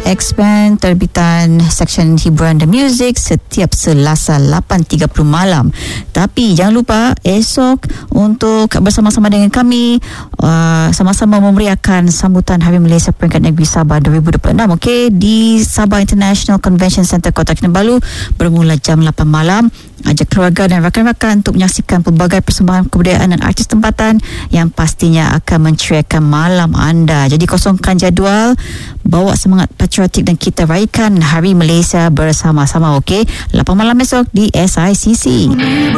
Expand terbitan section hiburan dan muzik setiap Selasa 8.30 malam. Tapi jangan lupa esok untuk bersama-sama dengan kami sama-sama memeriahkan sambutan Hari Malaysia Peringkat Negeri Sabah 2026, okey, di Sabah International Convention Centre Kota Kinabalu bermula jam 8 malam. Ajak keluarga dan rakan-rakan untuk menyaksikan pelbagai persembahan kebudayaan dan artis tempatan yang pastinya akan menceriakan malam anda. Jadi kosongkan jadual, bawa semangat patriotik dan kita raikan Hari Malaysia bersama-sama, okey? 8 malam esok di SICC.